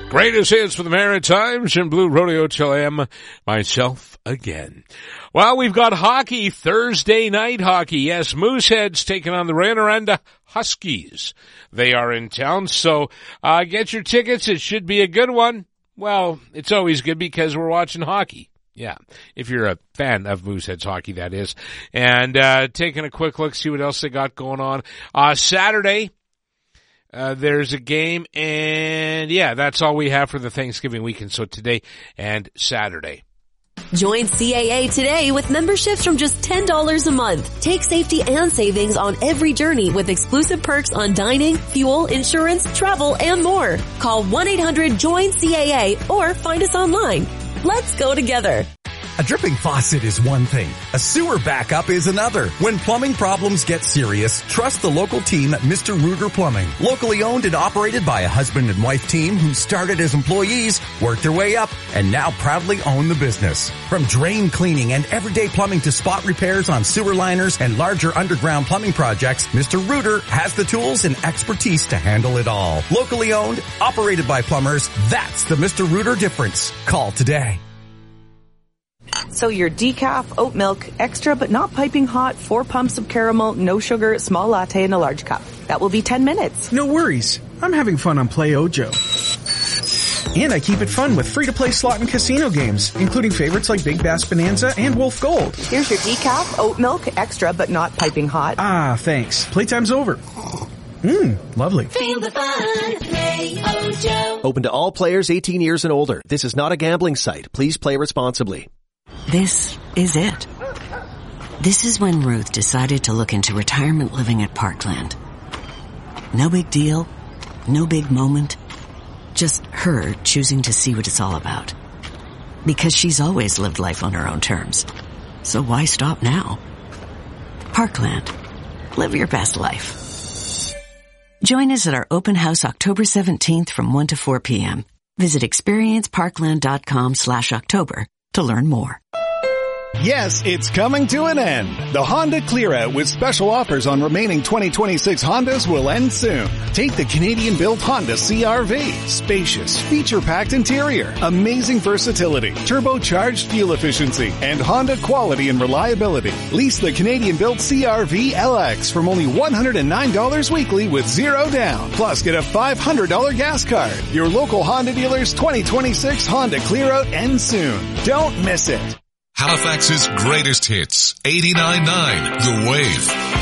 Greatest hits for the Maritimes and Blue Rodeo till am myself again. Well, we've got hockey, Thursday night hockey. Yes, Mooseheads taking on the Rouyn-Noranda Huskies. They are in town, so get your tickets. It should be a good one. Well, it's always good because we're watching hockey. Yeah, if you're a fan of Mooseheads hockey, that is. And taking a quick look, see what else they got going on. Saturday, there's a game, and yeah, that's all we have for the Thanksgiving weekend. So today and Saturday. Join CAA today with memberships from just $10 a month. Take safety and savings on every journey with exclusive perks on dining, fuel, insurance, travel, and more. Call 1-800-JOIN-CAA or find us online. Let's go together. A dripping faucet is one thing. A sewer backup is another. When plumbing problems get serious, trust the local team at Mr. Rooter Plumbing. Locally owned and operated by a husband and wife team who started as employees, worked their way up, and now proudly own the business. From drain cleaning and everyday plumbing to spot repairs on sewer liners and larger underground plumbing projects, Mr. Rooter has the tools and expertise to handle it all. Locally owned, operated by plumbers, that's the Mr. Rooter difference. Call today. So your decaf, oat milk, extra but not piping hot, 4 pumps of caramel, no sugar, small latte in a large cup. That will be 10 minutes. No worries. I'm having fun on Play Ojo. And I keep it fun with free-to-play slot and casino games, including favorites like Big Bass Bonanza and Wolf Gold. Here's your decaf, oat milk, extra but not piping hot. Ah, thanks. Playtime's over. Lovely. Feel the fun. Play Ojo. Open to all players 18 years and older. This is not a gambling site. Please play responsibly. This is it. This is when Ruth decided to look into retirement living at Parkland. No big deal, no big moment, just her choosing to see what it's all about. Because she's always lived life on her own terms. So why stop now? Parkland. Live your best life. Join us at our open house October 17th from 1 to 4 p.m. Visit experienceparkland.com/October to learn more. Yes, it's coming to an end. The Honda Clear Out with special offers on remaining 2026 Hondas will end soon. Take the Canadian-built Honda CR-V. Spacious, feature-packed interior, amazing versatility, turbocharged fuel efficiency, and Honda quality and reliability. Lease the Canadian-built CR-V LX from only $109 weekly with $0 down. Plus, get a $500 gas card. Your local Honda dealer's 2026 Honda Clear Out ends soon. Don't miss it. Halifax's greatest hits, 89.9 The Wave.